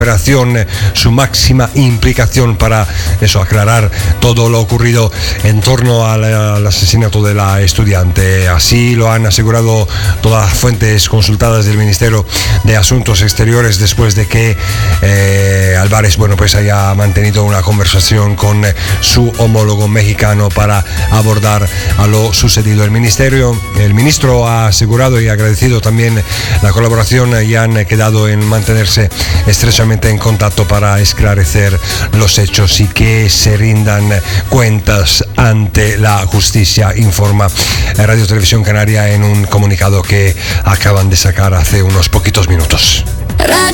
su máxima implicación para aclarar todo lo ocurrido en torno al asesinato de la estudiante. Así lo han asegurado todas las fuentes consultadas del Ministerio de Asuntos Exteriores después de que Álvarez haya mantenido una conversación con su homólogo mexicano para abordar a lo sucedido. El ministro ha asegurado y agradecido también la colaboración y han quedado en mantenerse estrechamente en contacto para esclarecer los hechos y que se rindan cuentas ante la justicia, informa Radio Televisión Canaria en un comunicado que acaban de sacar hace unos poquitos minutos.